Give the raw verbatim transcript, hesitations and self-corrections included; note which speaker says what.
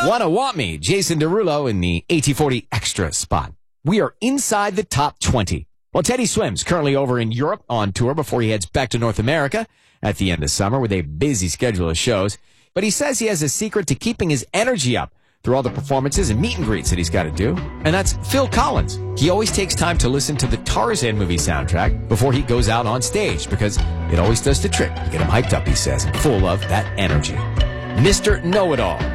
Speaker 1: Wanna Want Me, Jason Derulo in the A T forty Extra spot. We are inside the top twenty. Well, Teddy Swims currently over in Europe on tour before he heads back to North America at the end of summer with a busy schedule of shows. But he says he has a secret to keeping his energy up through all the performances and meet and greets that he's got to do. And that's Phil Collins. He always takes time to listen to the Tarzan movie soundtrack before he goes out on stage because it always does the trick to get him hyped up, he says, full of that energy. Mister Know-It-All.